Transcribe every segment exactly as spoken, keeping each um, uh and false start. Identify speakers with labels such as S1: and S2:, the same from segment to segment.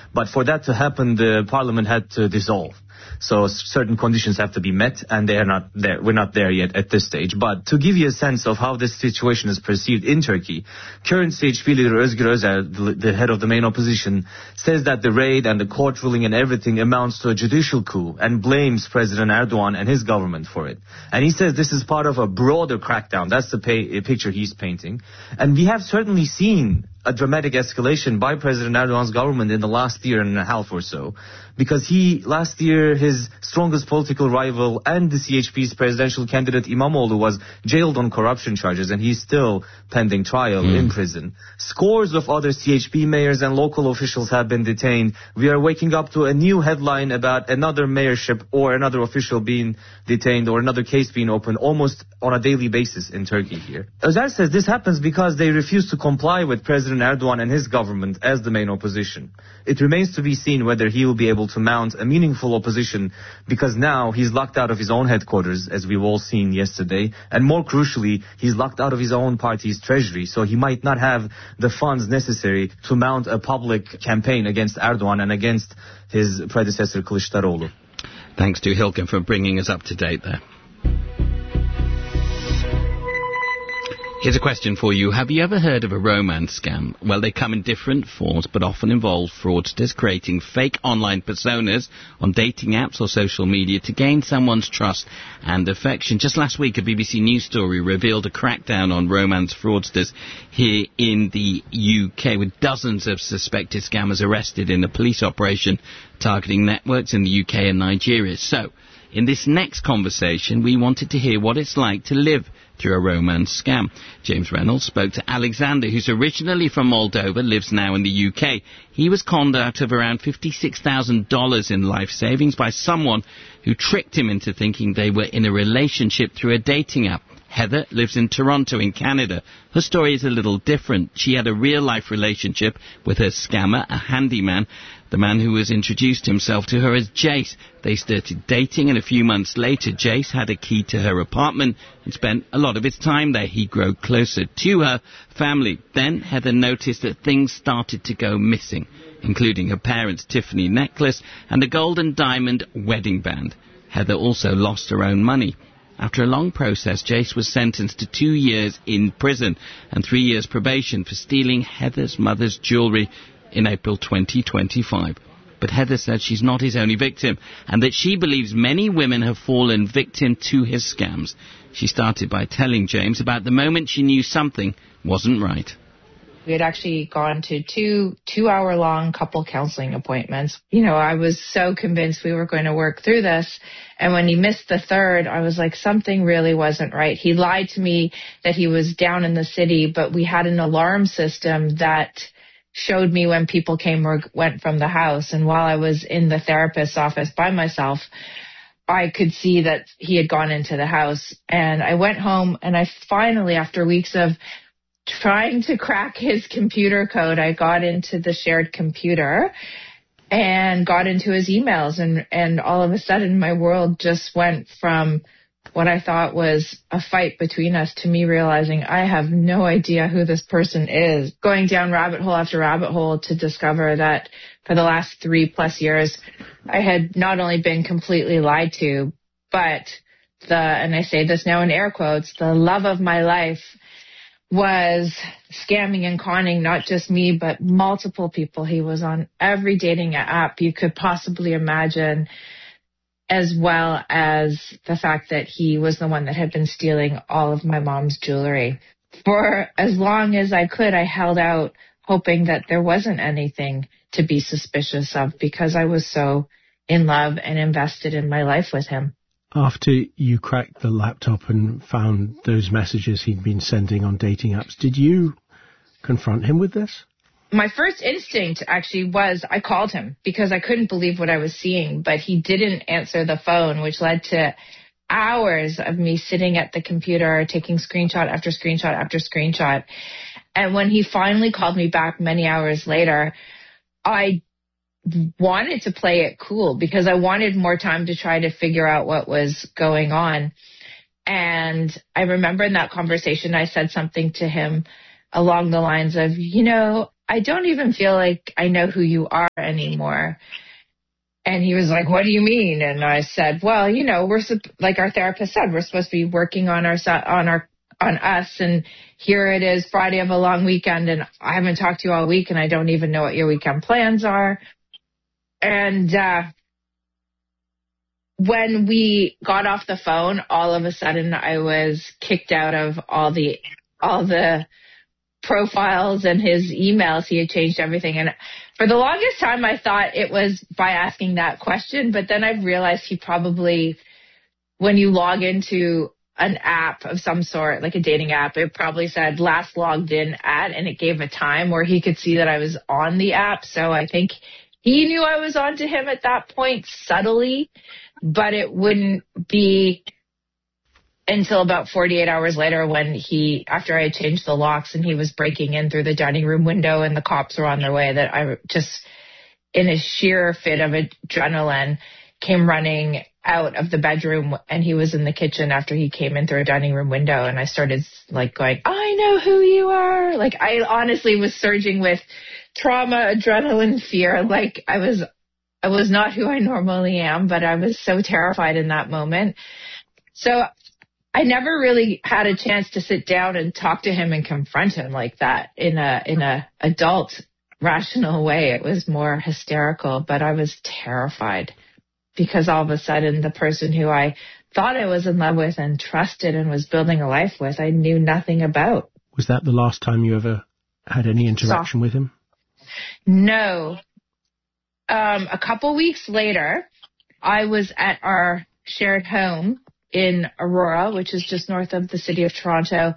S1: But for that to happen, the parliament had to dissolve. So certain conditions have to be met, and they are not there. We're not there yet at this stage. But to give you a sense of how this situation is perceived in Turkey, current C H P leader Özgür Özel, the, the head of the main opposition, says that the raid and the court ruling and everything amounts to a judicial coup and blames President Erdogan and his government for it. And he says this is part of a broader crackdown. That's the pay, picture he's painting. And we have certainly seen a dramatic escalation by President Erdogan's government in the last year and a half or so. Because he, last year, his strongest political rival and the C H P's presidential candidate İmamoğlu was jailed on corruption charges, and he's still pending trial mm. in prison. Scores of other C H P mayors and local officials have been detained. We are waking up to a new headline about another mayorship or another official being detained or another case being opened almost on a daily basis in Turkey here. Özel says this happens because they refuse to comply with President Erdogan and his government as the main opposition. It remains to be seen whether he will be able to mount a meaningful opposition, because now he's locked out of his own headquarters, as we've all seen yesterday, and more crucially, he's locked out of his own party's treasury, so he might not have the funds necessary to mount a public campaign against Erdogan and against his predecessor Kılıçdaroğlu.
S2: Thanks to Hilke for bringing us up to date there. Here's a question for you. Have you ever heard of a romance scam? Well, they come in different forms, but often involve fraudsters creating fake online personas on dating apps or social media to gain someone's trust and affection. Just last week, a B B C News story revealed a crackdown on romance fraudsters here in the U K, with dozens of suspected scammers arrested in a police operation targeting networks in the U K and Nigeria. So, in this next conversation, we wanted to hear what it's like to live through a romance scam. James Reynolds spoke to Alexander, who's originally from Moldova, lives now in the U K. He was conned out of around fifty-six thousand dollars in life savings by someone who tricked him into thinking they were in a relationship through a dating app. Heather lives in Toronto in Canada. Her story is a little different. She had a real-life relationship with her scammer, a handyman, the man who has introduced himself to her as Jace. They started dating, and a few months later, Jace had a key to her apartment and spent a lot of his time there. He grew closer to her family. Then Heather noticed that things started to go missing, including her parents' Tiffany necklace and a gold and diamond wedding band. Heather also lost her own money. After a long process, Jace was sentenced to two years in prison and three years probation for stealing Heather's mother's jewellery in April twenty twenty-five. But Heather said she's not his only victim, and that she believes many women have fallen victim to his scams. She started by telling James about the moment she knew something wasn't right.
S3: We had actually gone to two two-hour-long couple counseling appointments. You know, I was so convinced we were going to work through this. And when he missed the third, I was like, something really wasn't right. He lied to me that he was down in the city, but we had an alarm system that showed me when people came or went from the house. And while I was in the therapist's office by myself, I could see that he had gone into the house. And I went home, and I finally, after weeks of trying to crack his computer code, I got into the shared computer and got into his emails, and, and all of a sudden my world just went from what I thought was a fight between us to me realizing I have no idea who this person is. Going down rabbit hole after rabbit hole to discover that for the last three plus years, I had not only been completely lied to, but the, and I say this now in air quotes, the love of my life was scamming and conning not just me, but multiple people. He was on every dating app you could possibly imagine, as well as the fact that he was the one that had been stealing all of my mom's jewelry. For as long as I could, I held out, hoping that there wasn't anything to be suspicious of, because I was so in love and invested in my life with him.
S4: After you cracked the laptop and found those messages he'd been sending on dating apps, did you confront him with this?
S3: My first instinct actually was I called him because I couldn't believe what I was seeing, but he didn't answer the phone, which led to hours of me sitting at the computer taking screenshot after screenshot after screenshot. And when he finally called me back many hours later, I wanted to play it cool because I wanted more time to try to figure out what was going on. And I remember in that conversation, I said something to him along the lines of, you know, I don't even feel like I know who you are anymore. And he was like, what do you mean? And I said, well, you know, we're like our therapist said, we're supposed to be working on our, on our, on us. And here it is Friday of a long weekend. And I haven't talked to you all week and I don't even know what your weekend plans are. And, uh, when we got off the phone, all of a sudden I was kicked out of all the, all the profiles and his emails. He had changed everything. And for the longest time, I thought it was by asking that question. But then I realized he probably, when you log into an app of some sort, like a dating app, it probably said last logged in at, and it gave a time where he could see that I was on the app. So I think he knew I was on to him at that point subtly, but it wouldn't be until about forty-eight hours later when he, after I had changed the locks and he was breaking in through the dining room window and the cops were on their way, that I just, in a sheer fit of adrenaline, came running out of the bedroom, and he was in the kitchen after he came in through a dining room window, and I started like going, I know who you are. Like I honestly was surging with trauma, adrenaline, fear. Like I was, I was not who I normally am, but I was so terrified in that moment. So I never really had a chance to sit down and talk to him and confront him like that in a in a adult, rational way. It was more hysterical, but I was terrified because all of a sudden the person who I thought I was in love with and trusted and was building a life with, I knew nothing about.
S4: Was that the last time you ever had any interaction so, with him?
S3: No. Um, a couple weeks later, I was at our shared home in Aurora, which is just north of the city of Toronto.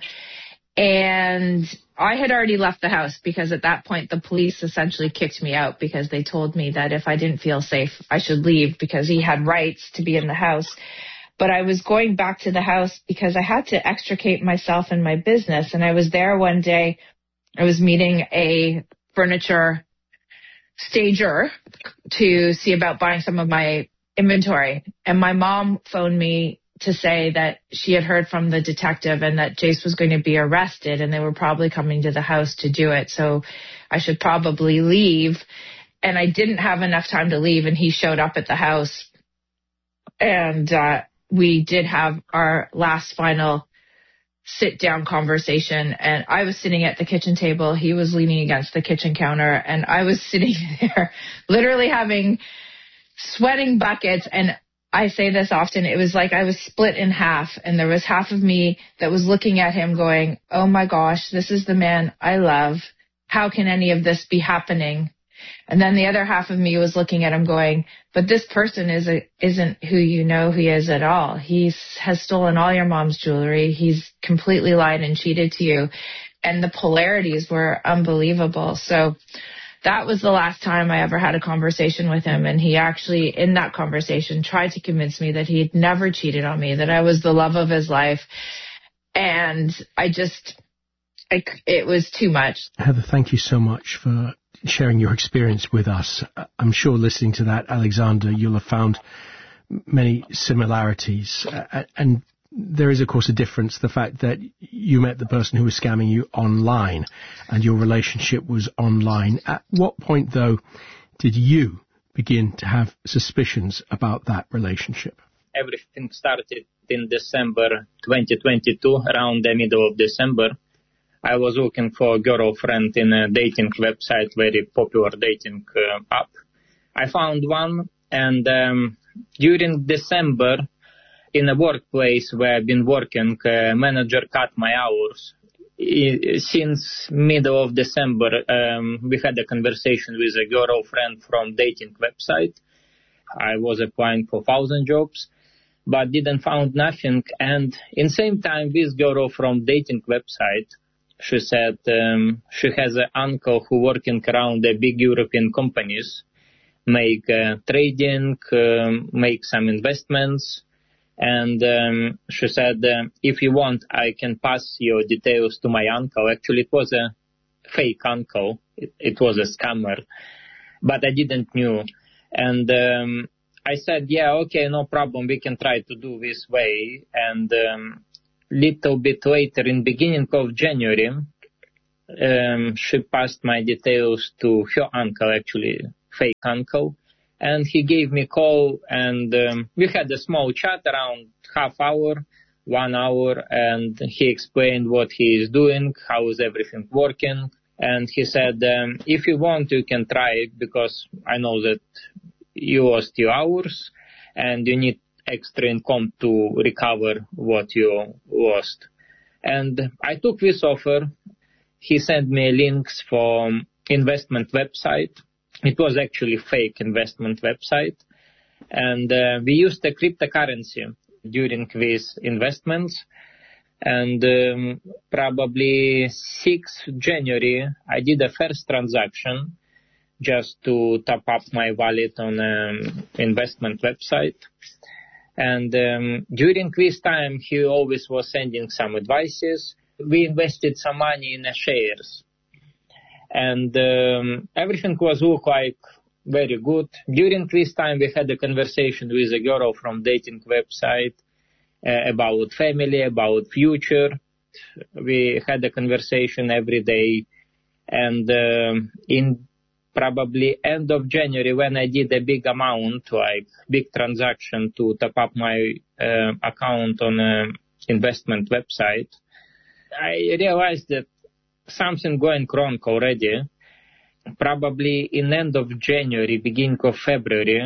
S3: And I had already left the house because at that point the police essentially kicked me out because they told me that if I didn't feel safe, I should leave because he had rights to be in the house. But I was going back to the house because I had to extricate myself and my business. And I was there one day. I was meeting a furniture stager to see about buying some of my inventory. And my mom phoned me to say that she had heard from the detective and that Jace was going to be arrested and they were probably coming to the house to do it. So I should probably leave. And I didn't have enough time to leave, and he showed up at the house. And uh, we did have our last final sit-down conversation. And I was sitting at the kitchen table. He was leaning against the kitchen counter. And I was sitting there literally having sweating buckets. And I say this often, it was like I was split in half, and there was half of me that was looking at him going, oh my gosh, this is the man I love. How can any of this be happening? And then the other half of me was looking at him going, but this person is a, isn't who you know he is at all. He has stolen all your mom's jewelry. He's completely lied and cheated to you. And the polarities were unbelievable. So that was the last time I ever had a conversation with him. And he actually, in that conversation, tried to convince me that he had never cheated on me, that I was the love of his life. And I just, I, it was too much.
S4: Heather, thank you so much for sharing your experience with us. I'm sure listening to that, Alexander, you'll have found many similarities. Uh, and there is, of course, a difference, the fact that you met the person who was scamming you online and your relationship was online. At what point, though, did you begin to have suspicions about that relationship?
S5: Everything started in December twenty twenty-two, around the middle of December. I was looking for a girlfriend in a dating website, very popular dating uh, app. I found one, and um, during December, in a workplace where I've been working, uh, manager cut my hours. I, since middle of December, um, we had a conversation with a girlfriend from dating website. I was applying for thousand jobs, but didn't found nothing. And in same time, this girl from dating website, she said um, she has an uncle who working around the big European companies, make uh, trading, uh, make some investments. And um, she said, uh, if you want, I can pass your details to my uncle. Actually, it was a fake uncle. It, it was a scammer, but I didn't knew. And um, I said, yeah, okay, no problem. We can try to do this way. And um, little bit later, in beginning of January, um, she passed my details to her uncle, actually, fake uncle. And he gave me a call, and um, we had a small chat around half hour, one hour, and he explained what he is doing, how is everything working. And he said, um, if you want, you can try it, because I know that you lost your hours and you need extra income to recover what you lost. And I took this offer. He sent me links for investment website. It was actually fake investment website. And uh, we used the cryptocurrency during these investments. And um, probably sixth of January, I did a first transaction just to top up my wallet on an investment website. And um, during this time, he always was sending some advices. We invested some money in the shares. And um, everything was look like very good. During this time, we had a conversation with a girl from dating website uh, about family, about future. We had a conversation every day. And um, in probably end of January, when I did a big amount, like big transaction to top up my uh, account on an investment website, I realized that something going wrong already. Probably in end of January, beginning of February,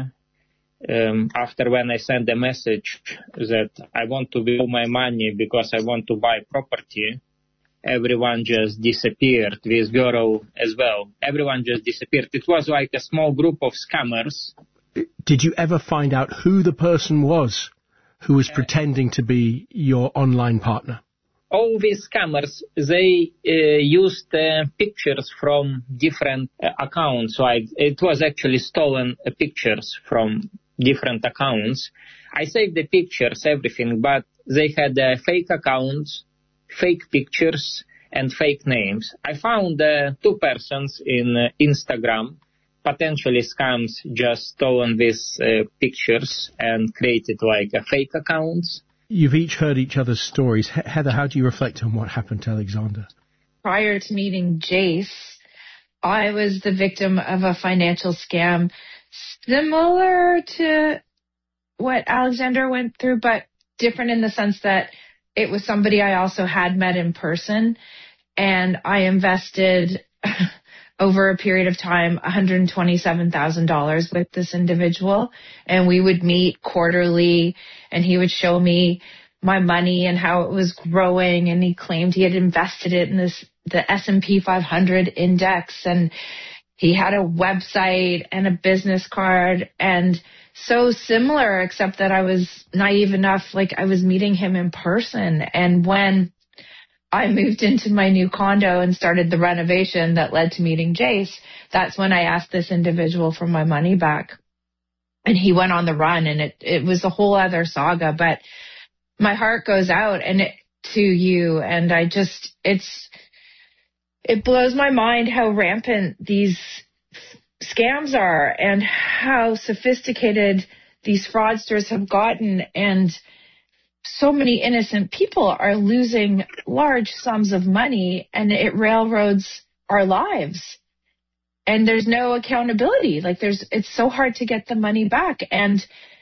S5: um, after when I sent a message that I want to withdraw my money because I want to buy property, everyone just disappeared. This girl as well. Everyone just disappeared. It was like a small group of scammers.
S4: Did you ever find out who the person was who was uh, pretending to be your online partner?
S5: All these scammers, they uh, used uh, pictures from different uh, accounts. Like it was actually stolen uh, pictures from different accounts. I saved the pictures, everything, but they had uh, fake accounts, fake pictures, and fake names. I found uh, two persons in uh, Instagram, potentially scams, just stolen these uh, pictures and created like a fake accounts.
S4: You've each heard each other's stories. He- Heather, how do you reflect on what happened to Alexander?
S3: Prior to meeting Jace, I was the victim of a financial scam similar to what Alexander went through, but different in the sense that it was somebody I also had met in person, and I invested over a period of time one hundred twenty-seven thousand dollars with this individual, and we would meet quarterly, and he would show me my money and how it was growing, and he claimed he had invested it in this the S and P five hundred index, and he had a website and a business card, and so similar, except that I was naive enough, like I was meeting him in person. And when I moved into my new condo and started the renovation that led to meeting Jace, that's when I asked this individual for my money back. And he went on the run, and it, it was a whole other saga. But my heart goes out and it, to you, and I just, it's, it blows my mind how rampant these scams are and how sophisticated these fraudsters have gotten, and so many innocent people are losing large sums of money, and it railroads our lives, and there's no accountability. Like there's, it's so hard to get the money back. And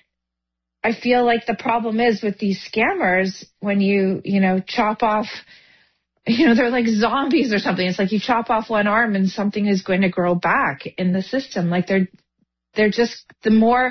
S3: I feel like the problem is with these scammers, when you, you know, chop off, you know, they're like zombies or something. It's like you chop off one arm and something is going to grow back in the system. Like they're, they're just, the more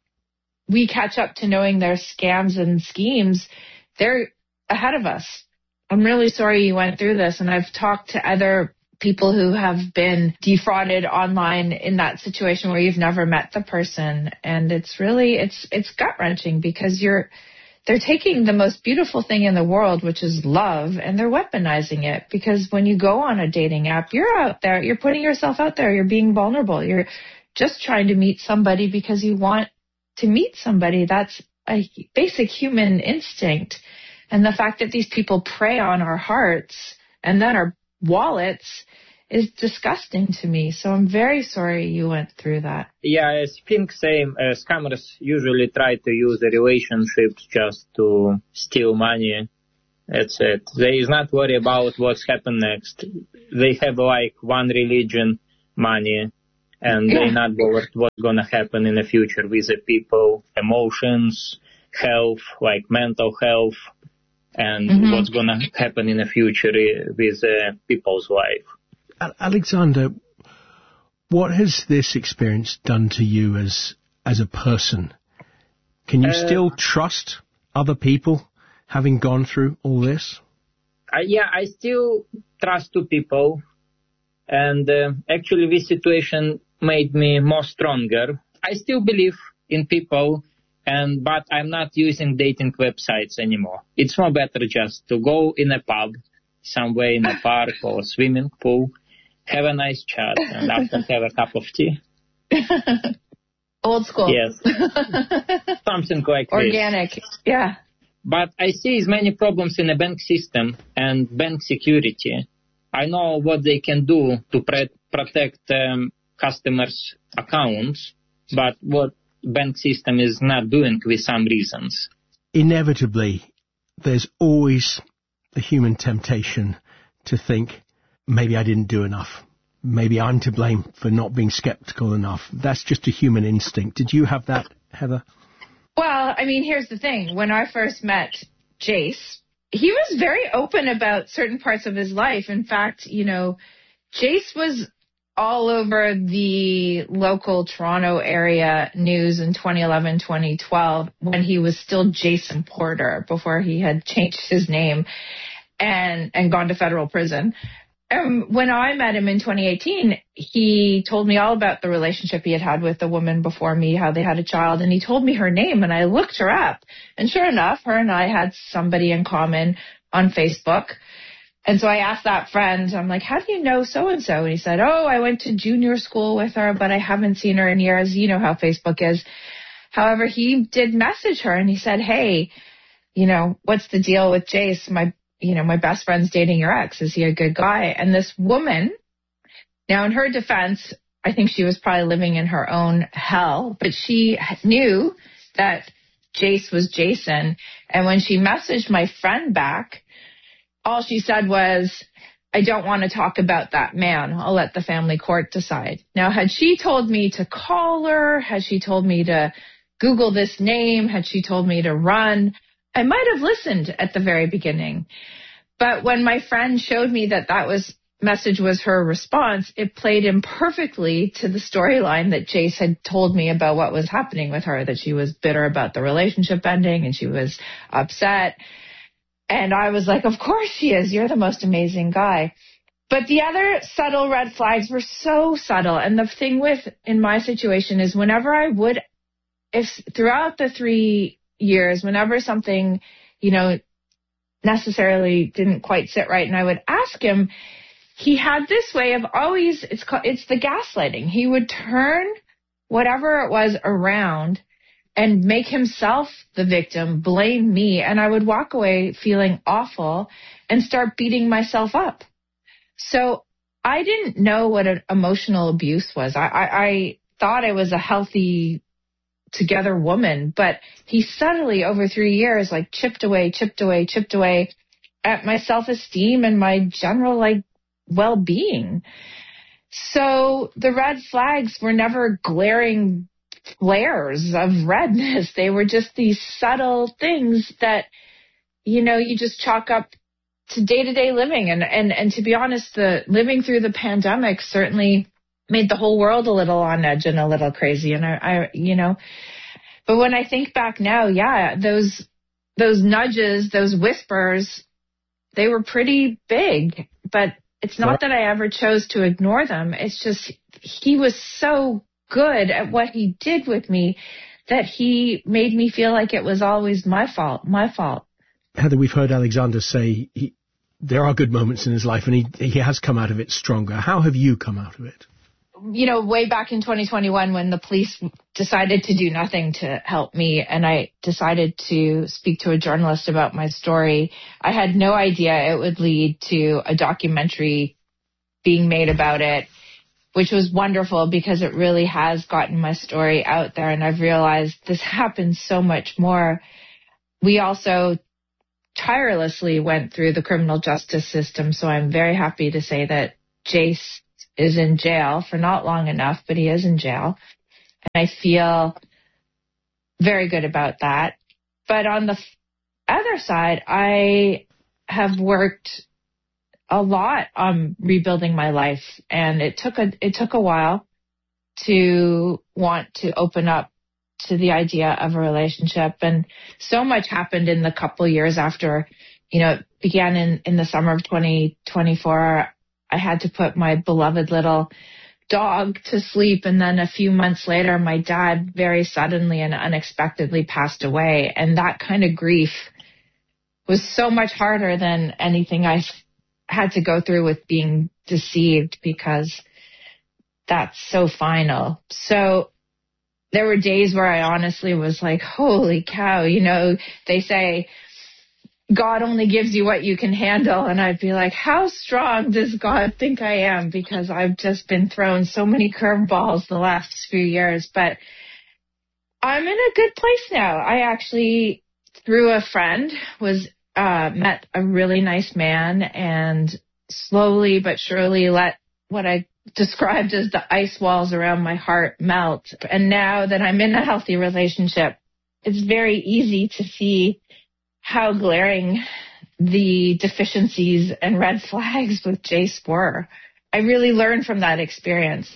S3: we catch up to knowing their scams and schemes, they're ahead of us. I'm really sorry you went through this. And I've talked to other people who have been defrauded online in that situation where you've never met the person. And it's really, it's, it's gut wrenching because you're, they're taking the most beautiful thing in the world, which is love, and they're weaponizing it. Because when you go on a dating app, you're out there, you're putting yourself out there, you're being vulnerable. You're just trying to meet somebody because you want to meet somebody. That's a basic human instinct. And the fact that these people prey on our hearts and then our wallets is disgusting to me. So I'm very sorry you went through that.
S5: Yeah, I think same. Uh, scammers usually try to use the relationships just to steal money That's it. They is not worry about what's happened next. They have like one religion, money, and yeah. they not bothered what's gonna happen in the future with the people, emotions, health, like mental health, and mm-hmm. what's gonna happen in the future with uh, people's life.
S4: Alexander, what has this experience done to you as as a person? Can you uh, still trust other people having gone through all this?
S5: Uh, yeah, I still trust two people. And uh, actually this situation made me more stronger. I still believe in people, and but I'm not using dating websites anymore. It's more better just to go in a pub, somewhere in a park or swimming pool, have a nice chat, and after have a cup of tea.
S3: Old school.
S5: Yes. Something like
S3: Organic.
S5: this.
S3: Yeah.
S5: But I see as many problems in the bank system and bank security. I know what they can do to pre- protect um, customers' accounts, but what bank system is not doing with some reasons.
S4: Inevitably, there's always the human temptation to think, maybe I didn't do enough. Maybe I'm to blame for not being skeptical enough. That's just a human instinct. Did you have that, Heather?
S3: Well, I mean, here's the thing. When I first met Jace, he was very open about certain parts of his life. In fact, you know, Jace was all over the local Toronto area news in twenty eleven, twenty twelve, when he was still Jason Porter, before he had changed his name and, and gone to federal prison. And when I met him in twenty eighteen, he told me all about the relationship he had had with the woman before me, how they had a child, and he told me her name, and I looked her up. And sure enough, her and I had somebody in common on Facebook. And so I asked that friend, I'm like, how do you know so-and-so? And he said, oh, I went to junior school with her, but I haven't seen her in years. You know how Facebook is. However, he did message her, and he said, hey, you know, what's the deal with Jace? My you know, my best friend's dating your ex. Is he a good guy? And this woman, now in her defense, I think she was probably living in her own hell, but she knew that Jace was Jason. And when she messaged my friend back, all she said was, I don't want to talk about that man. I'll let the family court decide. Now, had she told me to call her, had she told me to Google this name, had she told me to run, I might have listened at the very beginning. But when my friend showed me that that was message was her response, it played in perfectly to the storyline that Jace had told me about what was happening with her, that she was bitter about the relationship ending and she was upset. And I was like, of course she is. You're the most amazing guy. But the other subtle red flags were so subtle. And the thing with, in my situation, is whenever I would, if throughout the three years, whenever something, you know, necessarily didn't quite sit right, and I would ask him, he had this way of always, it's called, it's the gaslighting. He would turn whatever it was around and make himself the victim, blame me, and I would walk away feeling awful and start beating myself up. So I didn't know what an emotional abuse was. I, I, I thought I was a healthy together woman, but he subtly over three years like chipped away, chipped away, chipped away at my self-esteem and my general like well-being. So the red flags were never glaring flares of redness. They were just these subtle things that, you know, you just chalk up to day-to-day living. And, and, and to be honest, the living through the pandemic certainly made the whole world a little on edge and a little crazy. And I, I, you know, but when I think back now, yeah, those, those nudges, those whispers, they were pretty big, but it's not that I ever chose to ignore them. It's just, he was so good at what he did with me that he made me feel like it was always my fault, my fault.
S4: Heather, we've heard Alexander say he, there are good moments in his life and he, he has come out of it stronger. How have you come out of it?
S3: You know, way back in twenty twenty-one when the police decided to do nothing to help me and I decided to speak to a journalist about my story, I had no idea it would lead to a documentary being made about it, which was wonderful because it really has gotten my story out there and I've realized this happens so much more. We also tirelessly went through the criminal justice system. So I'm very happy to say that Jace is in jail for not long enough, but he is in jail. And I feel very good about that. But on the other side, I have worked a lot on rebuilding my life, and it took a it took a while to want to open up to the idea of a relationship. And so much happened in the couple years after, you know, it began in, in the summer of twenty twenty-four. I had to put my beloved little dog to sleep. And then a few months later, my dad very suddenly and unexpectedly passed away. And that kind of grief was so much harder than anything I had to go through with being deceived, because that's so final. So there were days where I honestly was like, holy cow, you know, they say God only gives you what you can handle. And I'd be like, how strong does God think I am? Because I've just been thrown so many curveballs the last few years. But I'm in a good place now. I actually, through a friend, was uh, met a really nice man, and slowly but surely let what I described as the ice walls around my heart melt. And now that I'm in a healthy relationship, it's very easy to see how glaring the deficiencies and red flags with Jace were. I really learned from that experience.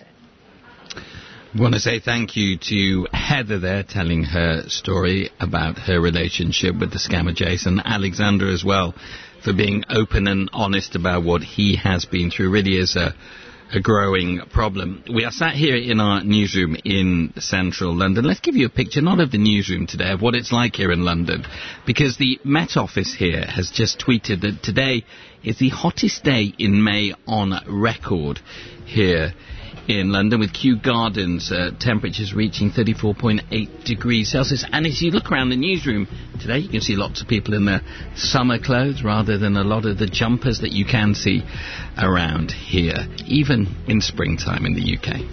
S2: I want to say thank you to Heather there, telling her story about her relationship with the scammer Jace, and Alexander as well, for being open and honest about what he has been through. Really is a a growing problem. We are sat here in our newsroom in central London. Let's give you a picture, not of the newsroom today, of what it's like here in London, because the Met Office here has just tweeted that today is the hottest day in May on record here in London, with Kew Gardens uh, temperatures reaching thirty-four point eight degrees Celsius. And as you look around the newsroom today, you can see lots of people in their summer clothes rather than a lot of the jumpers that you can see around here, even in springtime in the U K.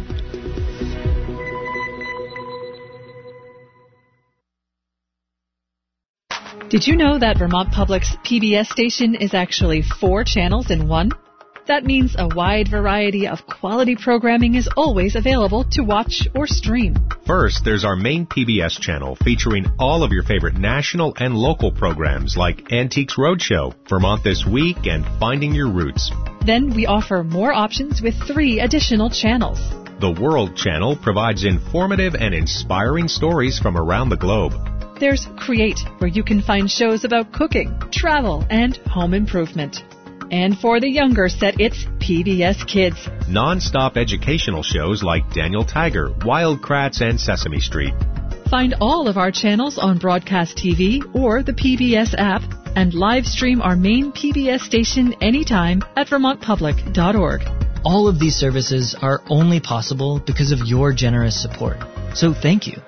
S6: Did you know that Vermont Public's P B S station is actually four channels in one? That means a wide variety of quality programming is always available to watch or stream.
S7: First, there's our main P B S channel featuring all of your favorite national and local programs like Antiques Roadshow, Vermont This Week, and Finding Your Roots.
S6: Then we offer more options with three additional channels.
S7: The World Channel provides informative and inspiring stories from around the globe.
S6: There's Create, where you can find shows about cooking, travel, and home improvement. And for the younger set, it's P B S Kids.
S7: Non-stop educational shows like Daniel Tiger, Wild Kratts, and Sesame Street.
S6: Find all of our channels on Broadcast T V or the P B S app, and live stream our main P B S station anytime at vermont public dot org.
S8: All of these services are only possible because of your generous support. So thank you.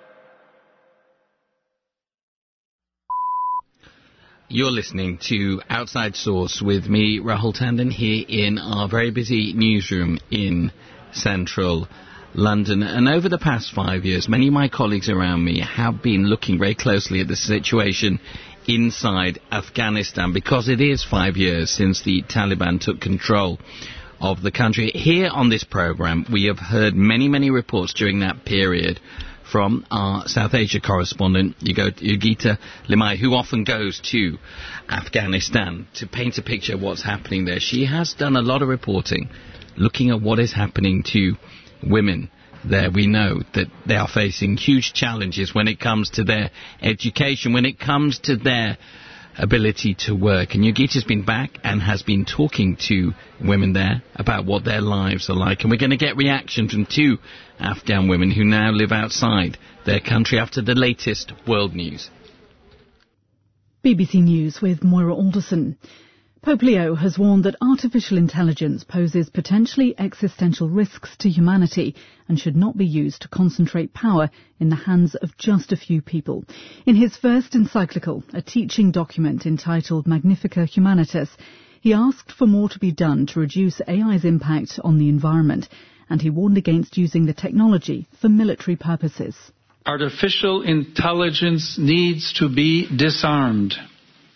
S2: You're listening to Outside Source with me, Rahul Tandon, here in our very busy newsroom in central London. And over the past five years, many of my colleagues around me have been looking very closely at the situation inside Afghanistan, because it is five years since the Taliban took control of the country. Here on this program, we have heard many, many reports during that period from our South Asia correspondent, Yogita Limaye, who often goes to Afghanistan to paint a picture of what's happening there. She has done a lot of reporting looking at what is happening to women there. We know that they are facing huge challenges when it comes to their education, when it comes to their ability to work. And Yogita's been back and has been talking to women there about what their lives are like. And we're going to get reaction from two Afghan women who now live outside their country after the latest world news.
S9: B B C News with Moira Alderson. Pope Leo has warned that artificial intelligence poses potentially existential risks to humanity and should not be used to concentrate power in the hands of just a few people. In his first encyclical, a teaching document entitled Magnificat Humanitas, he asked for more to be done to reduce A I's impact on the environment, and he warned against using the technology for military purposes.
S10: Artificial intelligence needs to be disarmed.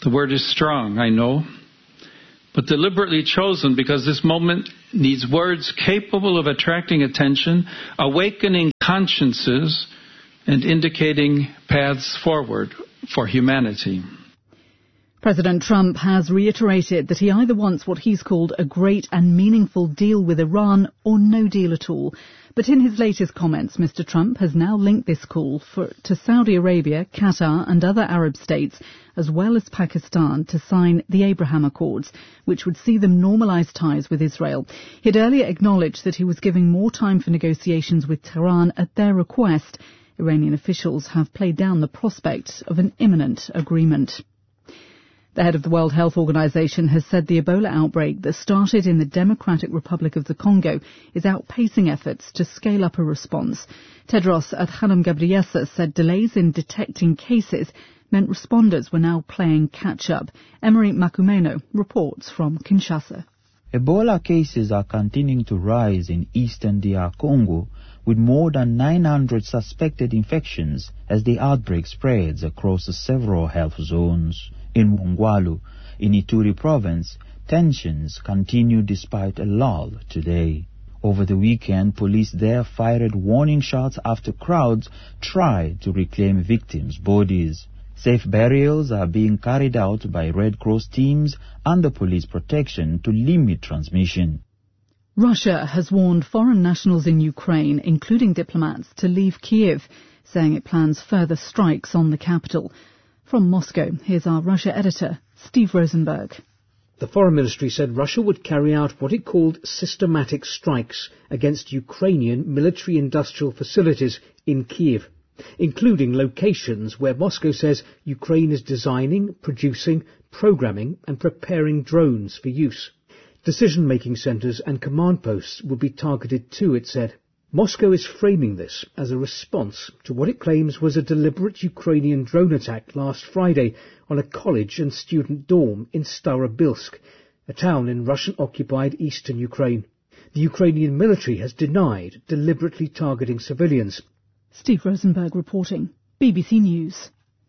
S10: The word is strong, I know, but deliberately chosen because this moment needs words capable of attracting attention, awakening consciences, and indicating paths forward for humanity.
S9: President Trump has reiterated that he either wants what he's called a great and meaningful deal with Iran or no deal at all. But in his latest comments, Mister Trump has now linked this call for, to Saudi Arabia, Qatar and other Arab states, as well as Pakistan, to sign the Abraham Accords, which would see them normalise ties with Israel. He'd earlier acknowledged that he was giving more time for negotiations with Tehran at their request. Iranian officials have played down the prospect of an imminent agreement. The head of the World Health Organization has said the Ebola outbreak that started in the Democratic Republic of the Congo is outpacing efforts to scale up a response. Tedros Adhanom Ghebreyesus said delays in detecting cases meant responders were now playing catch-up. Emery Makumeno reports from Kinshasa.
S11: Ebola cases are continuing to rise in eastern D R Congo, with more than nine hundred suspected infections as the outbreak spreads across the several health zones. In Mongwalu, in Ituri province, tensions continue despite a lull today. Over the weekend, police there fired warning shots after crowds tried to reclaim victims' bodies. Safe burials are being carried out by Red Cross teams under police protection to limit transmission.
S9: Russia has warned foreign nationals in Ukraine, including diplomats, to leave Kiev, saying it plans further strikes on the capital. From Moscow, here's our Russia editor, Steve Rosenberg.
S12: The Foreign Ministry said Russia would carry out what it called systematic strikes against Ukrainian military-industrial facilities in Kiev, including locations where Moscow says Ukraine is designing, producing, programming and preparing drones for use. Decision-making centres and command posts would be targeted too, it said. Moscow is framing this as a response to what it claims was a deliberate Ukrainian drone attack last Friday on a college and student dorm in Starobilsk, a town in Russian-occupied eastern Ukraine. The Ukrainian military has denied deliberately targeting civilians.
S9: Steve Rosenberg reporting, B B C News.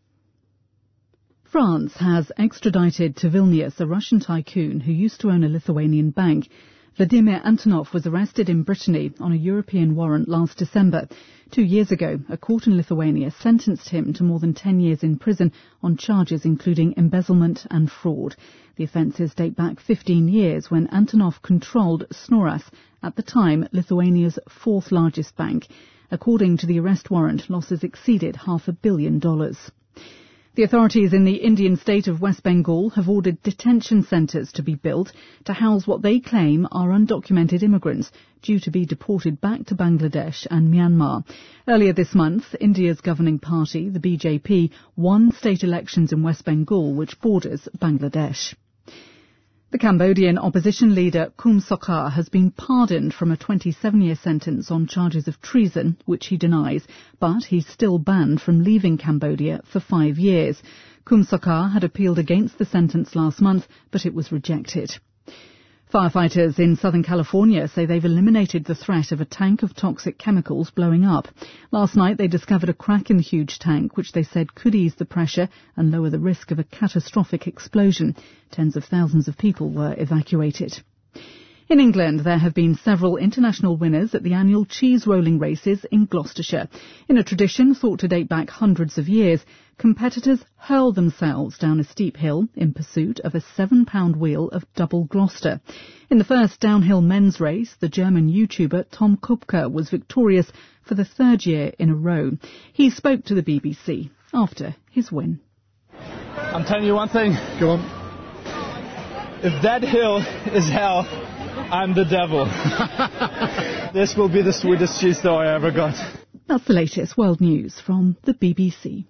S9: France has extradited to Vilnius a Russian tycoon who used to own a Lithuanian bank. Vladimir Antonov was arrested in Brittany on a European warrant last December. Two years ago, a court in Lithuania sentenced him to more than ten years in prison on charges including embezzlement and fraud. The offences date back fifteen years when Antonov controlled Snoras, at the time Lithuania's fourth largest bank. According to the arrest warrant, losses exceeded half a billion dollars. The authorities in the Indian state of West Bengal have ordered detention centres to be built to house what they claim are undocumented immigrants due to be deported back to Bangladesh and Myanmar. Earlier this month, India's governing party, the B J P, won state elections in West Bengal, which borders Bangladesh. The Cambodian opposition leader Kum Sokha has been pardoned from a twenty-seven-year sentence on charges of treason, which he denies, but he's still banned from leaving Cambodia for five years. Kum Sokha had appealed against the sentence last month, but it was rejected. Firefighters in Southern California say they've eliminated the threat of a tank of toxic chemicals blowing up. Last night they discovered a crack in the huge tank, which they said could ease the pressure and lower the risk of a catastrophic explosion. Tens of thousands of people were evacuated. In England, there have been several international winners at the annual cheese rolling races in Gloucestershire. In a tradition thought to date back hundreds of years, competitors hurl themselves down a steep hill in pursuit of a seven-pound wheel of double Gloucester. In the first downhill men's race, the German YouTuber Tom Kupka was victorious for the third year in a row. He spoke to the B B C after his win.
S13: I'm telling you one thing. Go on. If that hill is hell, I'm the devil. This will be the sweetest cheese dough I ever got.
S9: That's the latest world news from the B B C.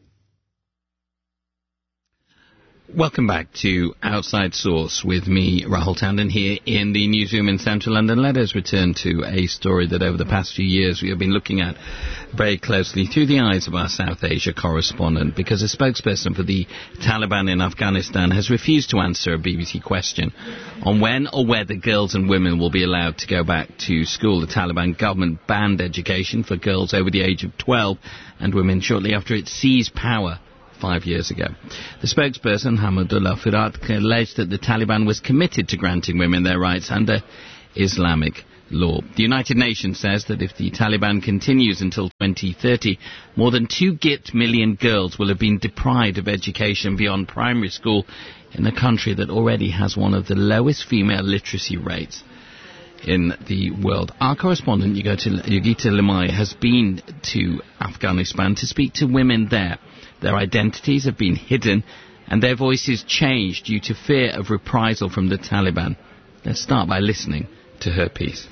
S2: Welcome back to Outside Source with me, Rahul Tandon, here in the newsroom in central London. Let us return to a story that over the past few years we have been looking at very closely through the eyes of our South Asia correspondent, because a spokesperson for the Taliban in Afghanistan has refused to answer a B B C question on when or whether girls and women will be allowed to go back to school. The Taliban government banned education for girls over the age of twelve and women shortly after it seized power five years ago. The spokesperson, Hamidullah Firat, alleged that the Taliban was committed to granting women their rights under Islamic law. The United Nations says that if the Taliban continues until twenty thirty, more than two million girls will have been deprived of education beyond primary school in a country that already has one of the lowest female literacy rates in the world. Our correspondent, Yogita Limai, has been to Afghanistan to speak to women there. Their identities have been hidden and their voices changed due to fear of reprisal from the Taliban. Let's start by listening to her piece.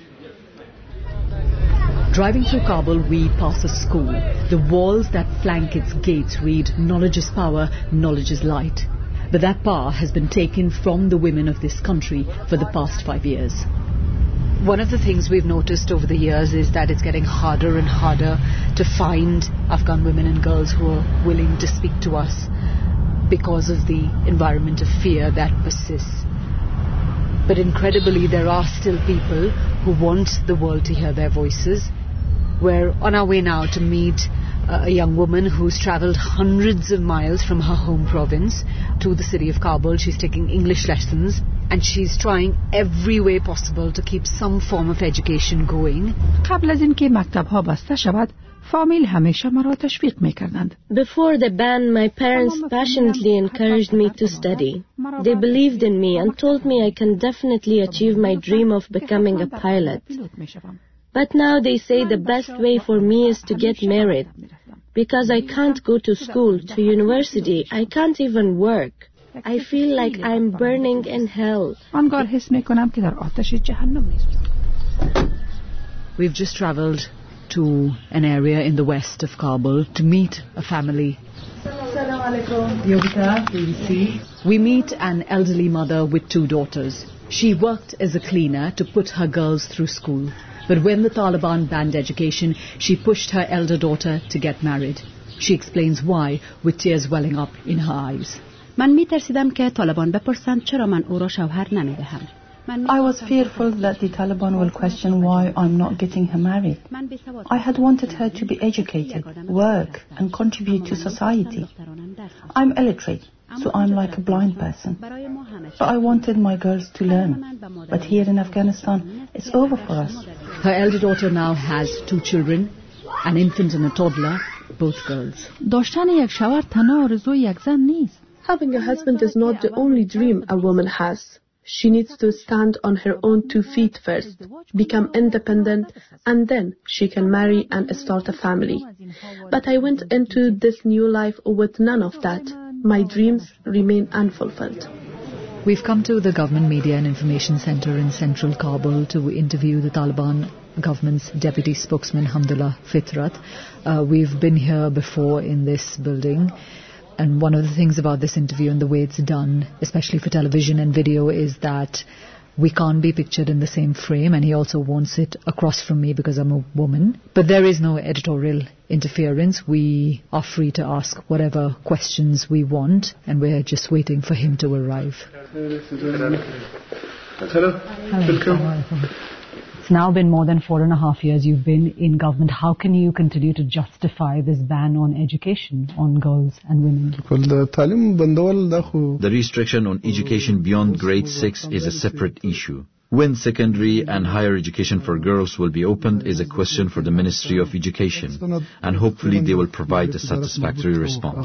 S14: Driving through Kabul, we pass a school. The walls that flank its gates read, "Knowledge is power, knowledge is light." But that power has been taken from the women of this country for the past five years. One of the things we've noticed over the years is that it's getting harder and harder to find Afghan women and girls who are willing to speak to us because of the environment of fear that persists. But incredibly, there are still people who want the world to hear their voices. We're on our way now to meet uh, a young woman who's travelled hundreds of miles from her home province to the city of Kabul. She's taking English lessons and she's trying every way possible to keep some form of education going.
S15: Before the ban, my parents passionately encouraged me to study. They believed in me and told me I can definitely achieve my dream of becoming a pilot. But now they say the best way for me is to get married. Because I can't go to school, to university, I can't even work. I feel like I'm burning in hell.
S14: We've just travelled to an area in the west of Kabul to meet a family. We meet an elderly mother with two daughters. She worked as a cleaner to put her girls through school. But when the Taliban banned education, she pushed her elder daughter to get married. She explains why, with tears welling up in her eyes.
S16: I was fearful that the Taliban will question why I'm not getting her married. I had wanted her to be educated, work, and contribute to society. I'm illiterate, so I'm like a blind person. But I wanted my girls to learn. But here in Afghanistan, it's over for us.
S14: Her elder daughter now has two children, an infant and a toddler, both girls.
S17: Having a husband is not the only dream a woman has. She needs to stand on her own two feet first, become independent, and then she can marry and start a family. But I went into this new life with none of that. My dreams remain unfulfilled.
S14: We've come to the Government Media and Information Centre in central Kabul to interview the Taliban government's deputy spokesman, Hamidullah Firat. Uh, we've been here before in this building. And one of the things about this interview and the way it's done, especially for television and video, is that we can't be pictured in the same frame, and he also wants it across from me because I'm a woman. But there is no editorial interference. We are free to ask whatever questions we want, and we're just waiting for him to arrive.
S18: Hello.
S14: Welcome. It's now been more than four and a half years you've been in government. How can you continue to justify this ban on education on girls and women?
S19: The restriction on education beyond grade six is a separate issue. When secondary and higher education for girls will be opened is a question for the Ministry of Education, and hopefully they will provide a satisfactory response.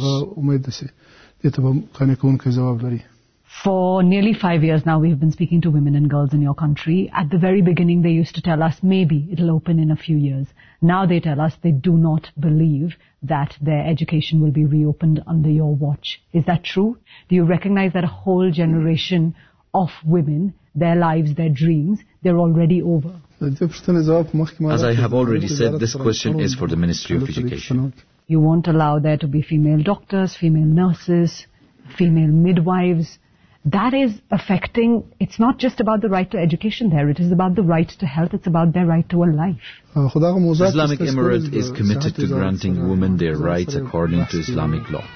S14: For nearly five years now, we've been speaking to women and girls in your country. At the very beginning, they used to tell us maybe it'll open in a few years. Now they tell us they do not believe that their education will be reopened under your watch. Is that true? Do you recognize that a whole generation of women, their lives, their dreams, they're already over?
S19: As I have already said, this question is for the Ministry of Education.
S14: You won't allow there to be female doctors, female nurses, female midwives. That is affecting, it's not just about the right to education there, it is about the right to health, it's about their right to a life.
S19: The Islamic Emirate is committed to granting women their rights according to Islamic law.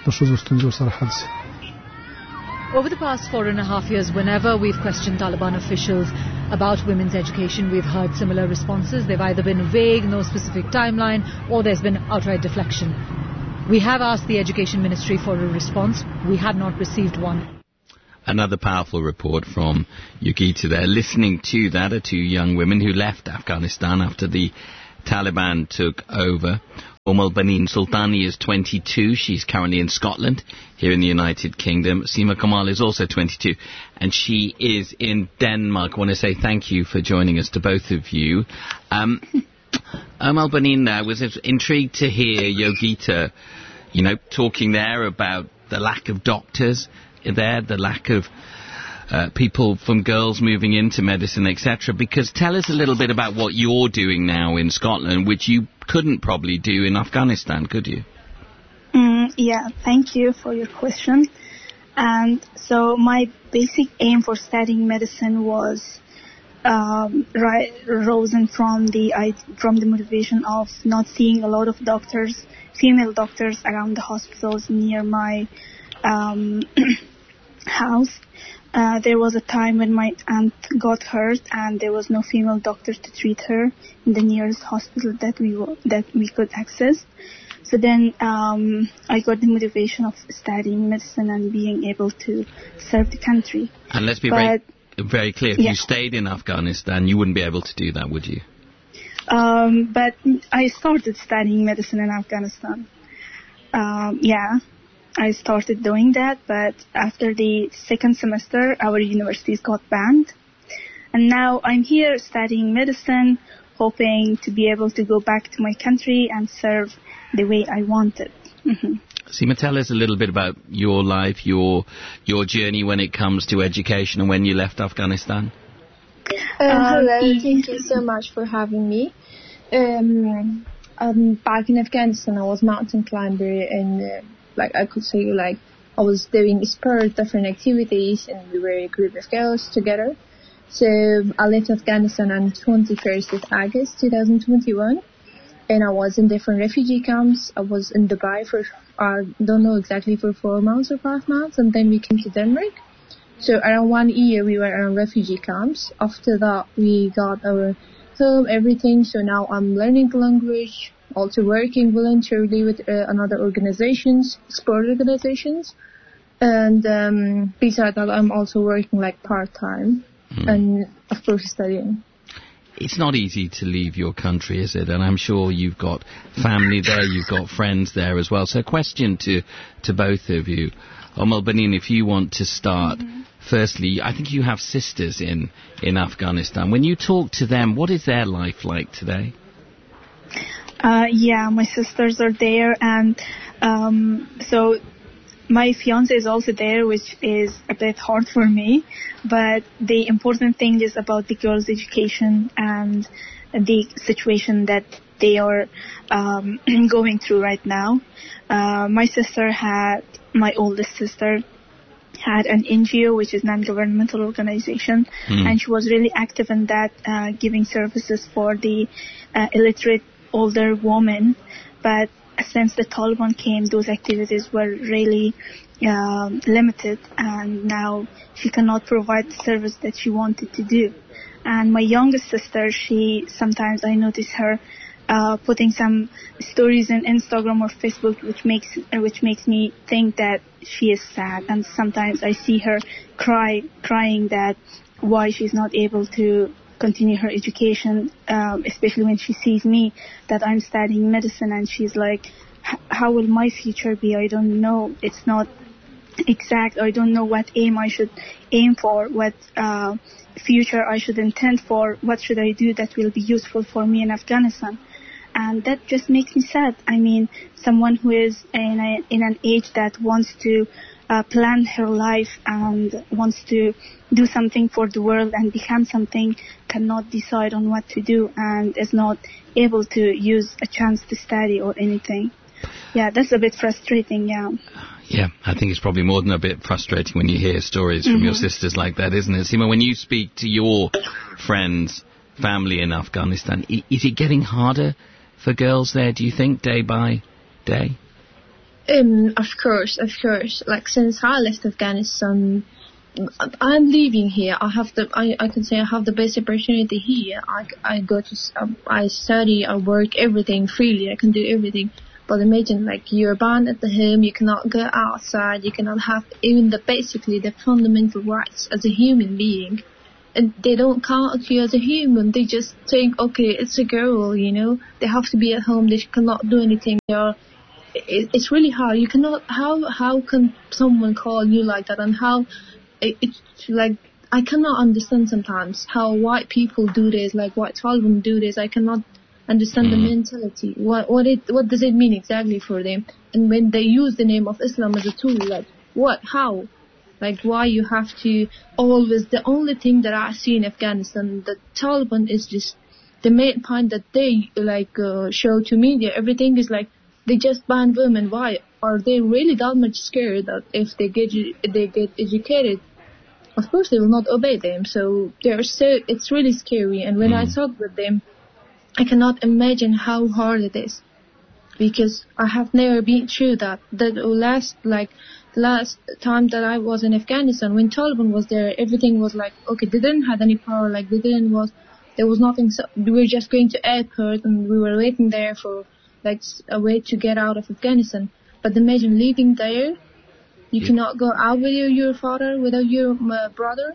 S14: Over the past four and a half years, whenever we've questioned Taliban officials about women's education, we've heard similar responses. They've either been vague, no specific timeline, or there's been outright deflection.
S6: We have asked the Education Ministry for a response. We have not received one.
S2: Another powerful report from Yogita there. Listening to that are two young women who left Afghanistan after the Taliban took over. Umm Banin Sultani is twenty-two. She's currently in Scotland, here in the United Kingdom. Seema Kamal is also twenty-two, and she is in Denmark. I want to say thank you for joining us to both of you. Um, Umm Banin uh, was intrigued to hear Yogita, you know, talking there about the lack of doctors there, the lack of uh, people from girls moving into medicine, et cetera. Because tell us a little bit about what you're doing now in Scotland, which you couldn't probably do in Afghanistan, could you?
S18: Mm, yeah, thank you for your question. And so my basic aim for studying medicine was um, ri- risen from the I, from the motivation of not seeing a lot of doctors, female doctors around the hospitals near my um, house. Uh, there was a time when my aunt got hurt and there was no female doctor to treat her in the nearest hospital that we w- that we could access. So then um, I got the motivation of studying medicine and being able to serve the country.
S2: And let's be
S18: but,
S2: very, very clear, if
S18: yeah.
S2: you stayed in Afghanistan, you wouldn't be able to do that, would you?
S18: Um, but I started studying medicine in Afghanistan. Um, yeah. I started doing that, but after the second semester, our universities got banned. And now I'm here studying medicine, hoping to be able to go back to my country and serve the way I wanted. Mm-hmm.
S2: Seema, tell us a little bit about your life, your your journey when it comes to education and when you left Afghanistan.
S20: Uh, hello, thank you so much for having me. Um, um, back in Afghanistan, I was mountain climber and... Uh, Like I could say, like I was doing sport, different activities, and we were a group of girls together. So I left Afghanistan on twenty-first of August twenty twenty-one, and I was in different refugee camps. I was in Dubai for I don't know exactly for four months or five months, and then we came to Denmark. So around one year we were in refugee camps. After that, we got our home, everything. So now I'm learning the language. Also working voluntarily with uh, another organizations, sport organizations. And um, besides that, I'm also working like part-time mm. and, of course, studying.
S2: It's not easy to leave your country, is it? And I'm sure you've got family there, you've got friends there as well. So a question to, to both of you. Umm Banin, if you want to start, mm-hmm. firstly, I think you have sisters in, in Afghanistan. When you talk to them, what is their life like today?
S18: Uh, yeah, my sisters are there, and um, so my fiance is also there, which is a bit hard for me. But the important thing is about the girls' education and the situation that they are um, going through right now. Uh, my sister had, my oldest sister, had an N G O, which is non-governmental organization, mm. and she was really active in that, uh, giving services for the uh, illiterate older women. But since the Taliban came, those activities were really uh, limited, and now she cannot provide the service that she wanted to do. And my youngest sister, she sometimes I notice her uh, putting some stories in Instagram or Facebook, which makes which makes me think that she is sad. And sometimes I see her cry, crying that why she's not able to continue her education, um, especially when she sees me that I'm studying medicine, and she's like, how will my future be? I don't know. It's not exact. I don't know what aim I should aim for, what uh, future I should intend for, what should I do that will be useful for me in Afghanistan. And that just makes me sad. I mean, someone who is in, a, in an age that wants to uh, plan her life and wants to do something for the world and become something, cannot decide on what to do and is not able to use a chance to study or anything. Yeah, that's a bit frustrating, yeah.
S2: Yeah, I think it's probably more than a bit frustrating when you hear stories from mm-hmm. your sisters like that, isn't it? Seema, when you speak to your friends, family in Afghanistan, is it getting harder for girls there, do you think, day by day?
S20: Um, of course, of course. Like, since I left Afghanistan, I'm leaving here. I have the, I, I can say I have the best opportunity here. I, I go to, um, I study, I work, everything freely. I can do everything. But imagine, like, you're banned at the home, you cannot go outside, you cannot have even the basically the fundamental rights as a human being. And they don't count you as a human. They just think, okay, it's a girl, you know. They have to be at home. They cannot do anything. They are, it, it's really hard. You cannot. How how can someone call you like that? And how it, it's like I cannot understand sometimes how white people do this, like white Taliban do this. I cannot understand mm. the mentality. What what it what does it mean exactly for them? And when they use the name of Islam as a tool, like what? How? Like, why you have to always, the only thing that I see in Afghanistan, the Taliban is just, the main point that they, like, uh, show to media, everything is like, they just ban women. Why? Are they really that much scared that if they get, they get educated, of course they will not obey them. So, they're so, it's really scary. And when mm. I talk with them, I cannot imagine how hard it is. Because I have never been through that. The last, like, the last time that I was in Afghanistan, when Taliban was there, everything was like, okay, they didn't have any power, like, they didn't was, there was nothing, so we were just going to airport and we were waiting there for, like, a way to get out of Afghanistan. But imagine leaving there, you yeah. cannot go out with your, your father, without your uh, brother,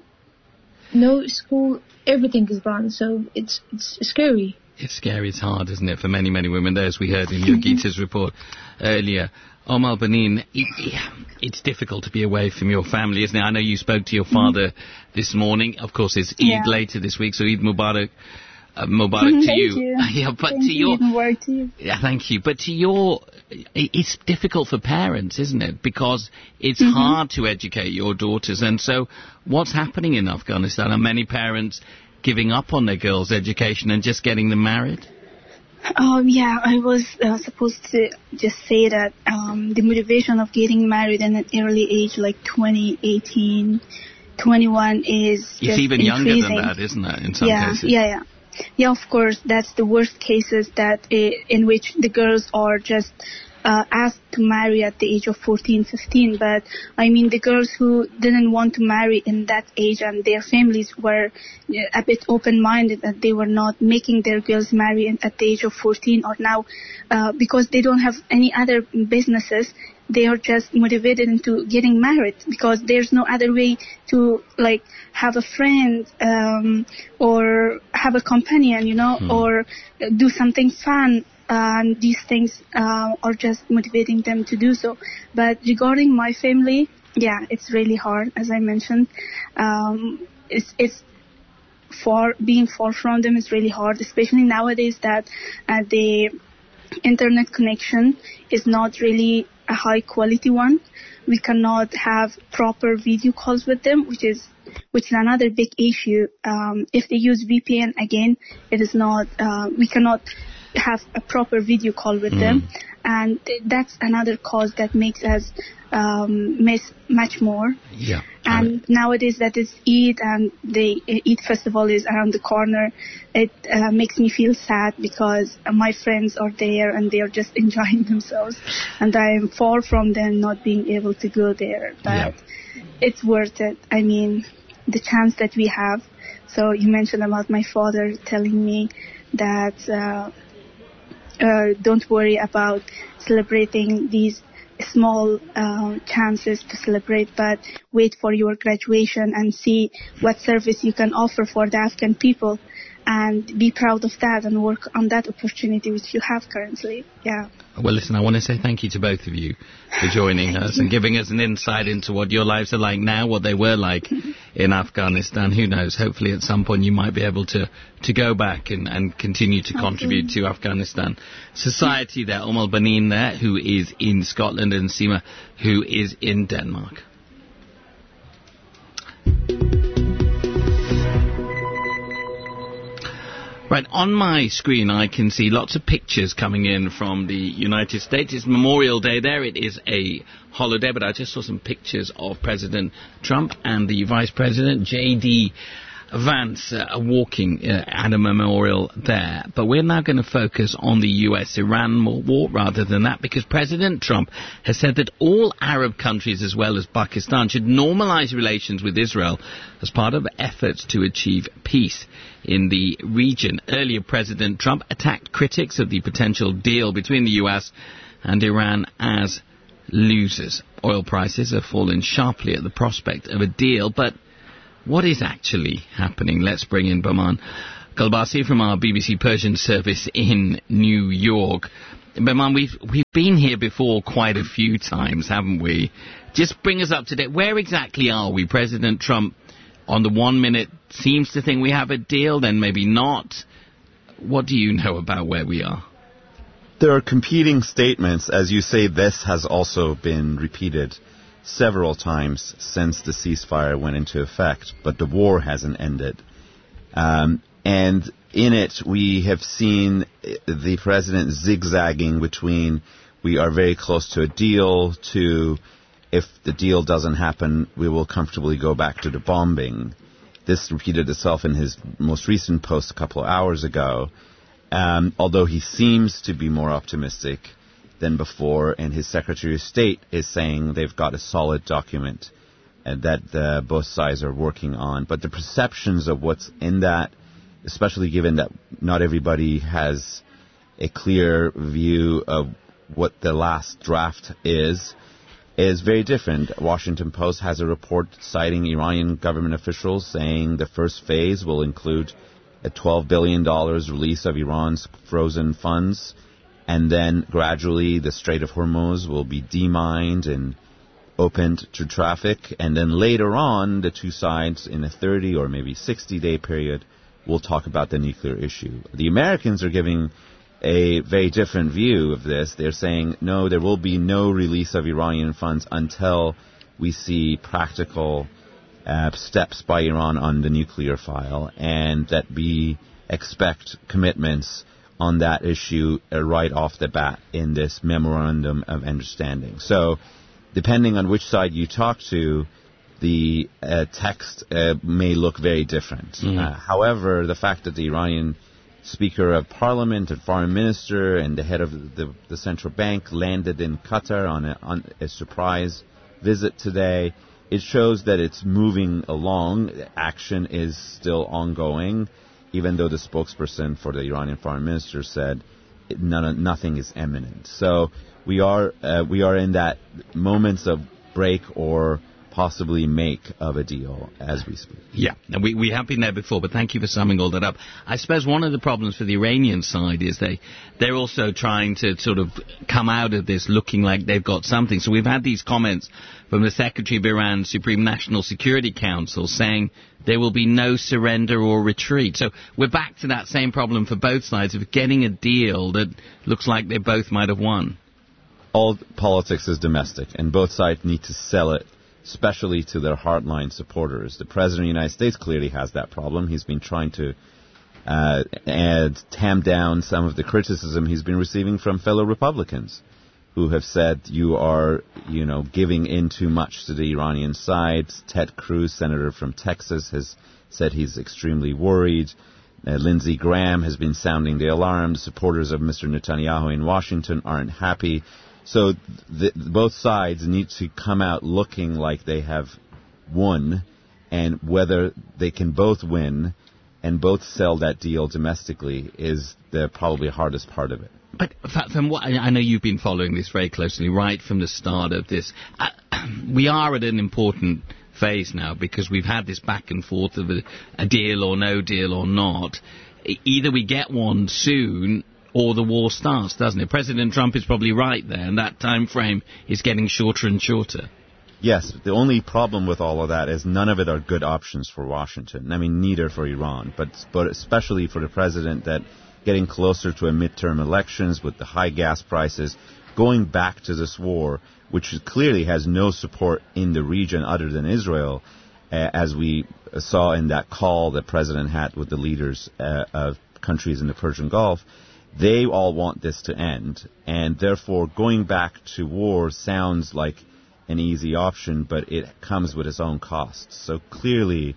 S20: no school, everything is banned, so it's, it's scary.
S2: It's scary, it's hard, isn't it, for many, many women, as we heard in Yogita's report earlier. Omar Banin, it, it's difficult to be away from your family, isn't it? I know you spoke to your father mm-hmm. this morning. Of course, it's Eid yeah. later this week, so Eid Mubarak, uh, Mubarak
S18: mm-hmm,
S2: to
S18: thank
S2: you.
S18: you.
S2: yeah, but
S18: thank
S2: to your,
S18: you. To you.
S2: Yeah, thank you. But to your, it's difficult for parents, isn't it? Because it's
S18: mm-hmm.
S2: hard to educate your daughters, and so what's happening in Afghanistan? Are many parents giving up on their girls' education and just getting them married?
S18: Um, yeah, I was uh, supposed to just say that um, the motivation of getting married at an early age, like twenty, eighteen, twenty-one, is just
S2: It's even
S18: increasing.
S2: younger than that, isn't it, in some
S18: yeah,
S2: cases?
S18: Yeah, yeah. Yeah, of course, that's the worst cases that uh, in which the girls are just uh, asked to marry at the age of fourteen, fifteen. But, I mean, the girls who didn't want to marry in that age and their families were a bit open-minded that they were not making their girls marry at the age of fourteen, or now uh, because they don't have any other businesses, they are just motivated into getting married because there's no other way to, like, have a friend um, or have a companion, you know, hmm. or do something fun. And these things uh, are just motivating them to do so. But regarding my family, yeah, it's really hard, as I mentioned. Um, it's it's far being far from them is really hard, especially nowadays that uh, the internet connection is not really a high quality one. We cannot have proper video calls with them, which is which is another big issue. Um, if they use V P N again, it is not. Uh, we cannot have a proper video call with mm. them, and that's another cause that makes us um, miss much more.
S2: Yeah.
S18: And right. nowadays that is Eid, and the Eid festival is around the corner. It uh, makes me feel sad because my friends are there and they are just enjoying themselves, and I am far from them not being able to go there. But yeah. it's worth it. I mean, the chance that we have. So you mentioned about my father telling me that. Uh, Uh, don't worry about celebrating these small uh, chances to celebrate, but wait for your graduation and see what service you can offer for the Afghan people, and be proud of that and work on that opportunity which you have currently. Yeah.
S2: Well, listen, I want to say thank you to both of you for joining us and giving us an insight into what your lives are like now, what they were like in Afghanistan. Who knows? Hopefully at some point you might be able to, to go back and, and continue to contribute to Afghanistan society there. Omar Banin there, who is in Scotland, and Seema, who is in Denmark. Right, on my screen I can see lots of pictures coming in from the United States. It's Memorial Day there. It is a holiday, but I just saw some pictures of President Trump and the Vice President, J D Vance uh, walking uh, at a memorial there. But we're now going to focus on the U S Iran war rather than that, because President Trump has said that all Arab countries, as well as Pakistan, should normalize relations with Israel as part of efforts to achieve peace in the region. Earlier, President Trump attacked critics of the potential deal between the U S and Iran as losers. Oil prices have fallen sharply at the prospect of a deal, but what is actually happening? Let's bring in Bahman Kalbasi from our B B C Persian service in New York. Bahman, we've, we've been here before quite a few times, haven't we? Just bring us up to date. Where exactly are we? President Trump, on the one minute, seems to think we have a deal, then maybe not. What do you know about where we are?
S21: There are competing statements. As you say, this has also been repeated several times since the ceasefire went into effect, but the war hasn't ended. Um, and in it, we have seen the president zigzagging between we are very close to a deal to if the deal doesn't happen, we will comfortably go back to the bombing. This repeated itself in his most recent post a couple of hours ago, um, although he seems to be more optimistic than before, and his Secretary of State is saying they've got a solid document uh, that uh, both sides are working on. But the perceptions of what's in that, especially given that not everybody has a clear view of what the last draft is, is very different. Washington Post has a report citing Iranian government officials saying the first phase will include a twelve billion dollars release of Iran's frozen funds, and then gradually the Strait of Hormuz will be demined and opened to traffic. And then later on, the two sides in a thirty or maybe sixty day period will talk about the nuclear issue. The Americans are giving a very different view of this. They're saying, no, there will be no release of Iranian funds until we see practical uh, steps by Iran on the nuclear file, and that we expect commitments on that issue uh, right off the bat in this memorandum of understanding. So, depending on which side you talk to, the uh, text uh, may look very different. Mm. Uh, however, the fact that the Iranian Speaker of Parliament and Foreign Minister and the head of the, the central bank landed in Qatar on a, on a surprise visit today, it shows that it's moving along. Action is still ongoing, even though the spokesperson for the Iranian Foreign Minister said it, none, nothing is imminent. So we are uh, we are in that moments of break or possibly make of a deal as we speak.
S2: Yeah, and we, we have been there before, but thank you for summing all that up. I suppose one of the problems for the Iranian side is they, they're also trying to sort of come out of this looking like they've got something. So we've had these comments from the Secretary of Iran's Supreme National Security Council saying there will be no surrender or retreat. So we're back to that same problem for both sides of getting a deal that looks like they both might have won.
S21: All politics is domestic, and both sides need to sell it, especially to their hardline supporters. The President of the United States clearly has that problem. He's been trying to uh, add, tamp down some of the criticism he's been receiving from fellow Republicans who have said you are, you know, giving in too much to the Iranian side. Ted Cruz, senator from Texas, has said he's extremely worried. Uh, Lindsey Graham has been sounding the alarm. The supporters of Mister Netanyahu in Washington aren't happy. So the, both sides need to come out looking like they have won, and whether they can both win and both sell that deal domestically is the probably hardest part of it.
S2: But from what I know, you've been following this very closely right from the start of this. Uh, we are at an important phase now because we've had this back and forth of a, a deal or no deal or not. Either we get one soon, or the war starts, doesn't it? President Trump is probably right there, and that time frame is getting shorter and shorter.
S21: Yes, the only problem with all of that is none of it are good options for Washington. I mean, neither for Iran, but but especially for the president, that getting closer to a midterm elections with the high gas prices, going back to this war, which clearly has no support in the region other than Israel, uh, as we saw in that call the president had with the leaders uh, of countries in the Persian Gulf. They all want this to end, and therefore going back to war sounds like an easy option, but it comes with its own costs. So clearly,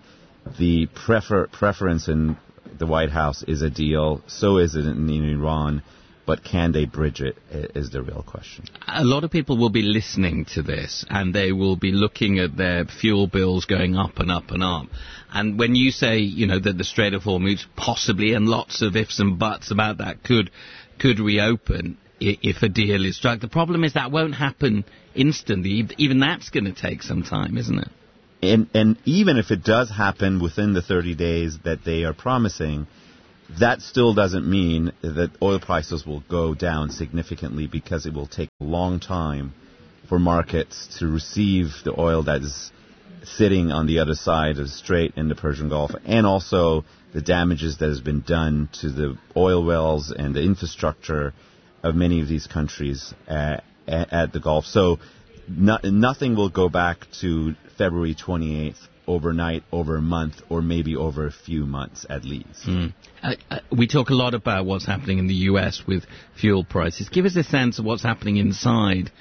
S21: the prefer- preference in the White House is a deal. So is it in, in Iran. But can they bridge it is the real question.
S2: A lot of people will be listening to this and they will be looking at their fuel bills going up and up and up. And when you say, you know, that the Strait of Hormuz possibly, and lots of ifs and buts about that, could could reopen if a deal is struck, the problem is that won't happen instantly. Even that's going to take some time, isn't it?
S21: And, and even if it does happen within the thirty days that they are promising, that still doesn't mean that oil prices will go down significantly, because it will take a long time for markets to receive the oil that is sitting on the other side of the Strait in the Persian Gulf, and also the damages that has been done to the oil wells and the infrastructure of many of these countries uh, at the Gulf. So no, nothing will go back to February twenty-eighth overnight, over a month, or maybe over a few months at least.
S2: Mm. Uh, uh, we talk a lot about what's happening in the U S with fuel prices. Give us a sense of what's happening inside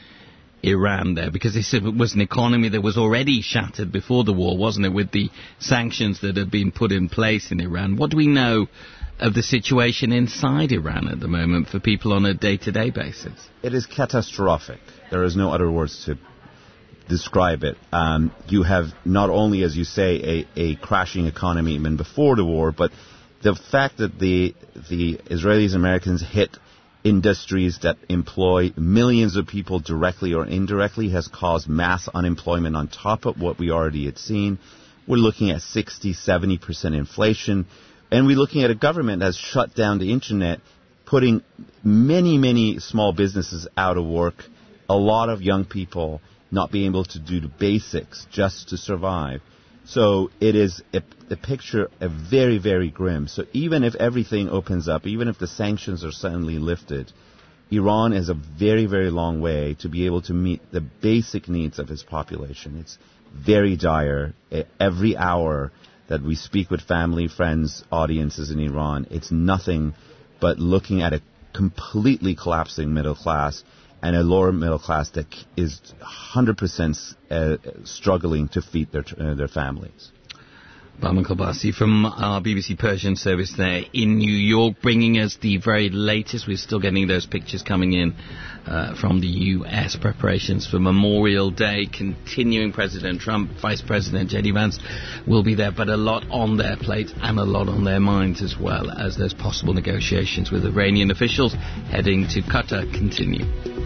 S2: Iran there, because this was an economy that was already shattered before the war, wasn't it, with the sanctions that had been put in place in Iran. What do we know of the situation inside Iran at the moment for people on a day-to-day basis?
S21: It is catastrophic. There is no other words to describe it. Um, you have not only, as you say, a, a crashing economy even before the war, but the fact that the the Israelis and Americans hit industries that employ millions of people directly or indirectly has caused mass unemployment on top of what we already had seen. We're looking at sixty, seventy percent inflation, and we're looking at a government that's shut down the internet, putting many, many small businesses out of work, a lot of young people not being able to do the basics just to survive. So it is a, a picture of very, very grim. So even if everything opens up, even if the sanctions are suddenly lifted, Iran is a very, very long way to be able to meet the basic needs of its population. It's very dire. Every hour that we speak with family, friends, audiences in Iran, it's nothing but looking at a completely collapsing middle class and a lower middle class that is one hundred percent uh, struggling to feed their uh, their families.
S2: Bahman Kolbasi from our B B C Persian service there in New York, bringing us the very latest. We're still getting those pictures coming in uh, from the U S preparations for Memorial Day continuing. President Trump, Vice President J D Vance will be there, but a lot on their plate and a lot on their minds as well, as those possible negotiations with Iranian officials heading to Qatar continue.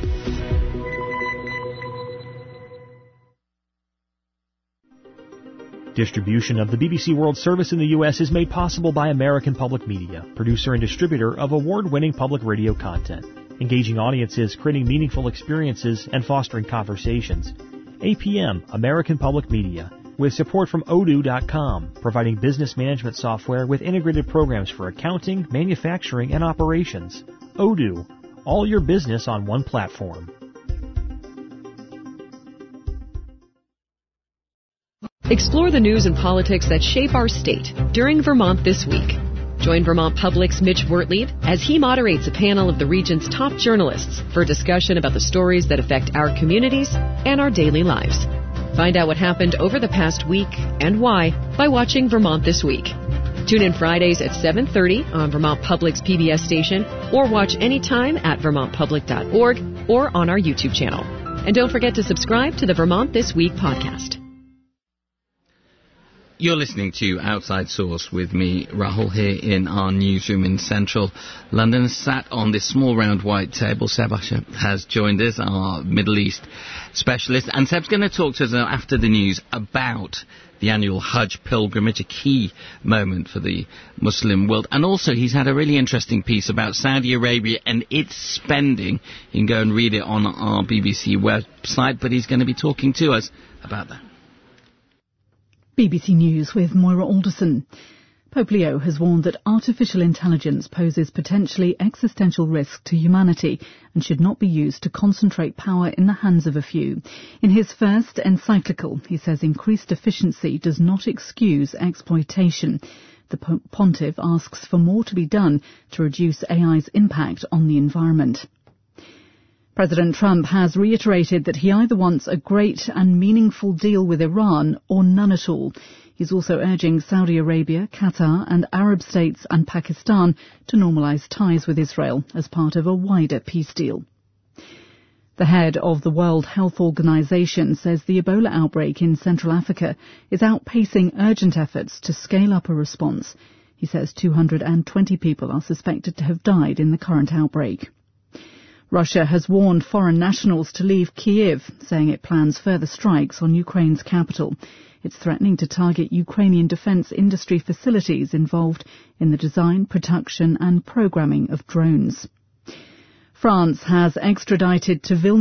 S1: Distribution of the B B C World Service in the U S is made possible by American Public Media, producer and distributor of award-winning public radio content, engaging audiences, creating meaningful experiences, and fostering conversations. A P M, American Public Media, with support from Odoo dot com, providing business management software with integrated programs for accounting, manufacturing, and operations. Odoo, all your business on one platform.
S22: Explore the news and politics that shape our state during Vermont This Week. Join Vermont Public's Mitch Wertlieb as he moderates a panel of the region's top journalists for a discussion about the stories that affect our communities and our daily lives. Find out what happened over the past week and why by watching Vermont This Week. Tune in Fridays at seven thirty on Vermont Public's P B S station, or watch anytime at vermont public dot org or on our YouTube channel. And don't forget to subscribe to the Vermont This Week podcast.
S2: You're listening to Outside Source with me, Rahul, here in our newsroom in central London. Sat on this small round white table, Seb Usher has joined us, our Middle East specialist. And Seb's going to talk to us after the news about the annual Hajj pilgrimage, a key moment for the Muslim world. And also he's had a really interesting piece about Saudi Arabia and its spending. You can go and read it on our B B C website, but he's going to be talking to us about that.
S9: B B C News with Moira Alderson. Pope Leo has warned that artificial intelligence poses potentially existential risk to humanity and should not be used to concentrate power in the hands of a few. In his first encyclical, he says increased efficiency does not excuse exploitation. The pontiff asks for more to be done to reduce A I's impact on the environment. President Trump has reiterated that he either wants a great and meaningful deal with Iran or none at all. He's also urging Saudi Arabia, Qatar and Arab states and Pakistan to normalise ties with Israel as part of a wider peace deal. The head of the World Health Organization says the Ebola outbreak in Central Africa is outpacing urgent efforts to scale up a response. He says two hundred twenty people are suspected to have died in the current outbreak. Russia has warned foreign nationals to leave Kyiv, saying it plans further strikes on Ukraine's capital. It's threatening to target Ukrainian defence industry facilities involved in the design, production and programming of drones. France has extradited to Vilnius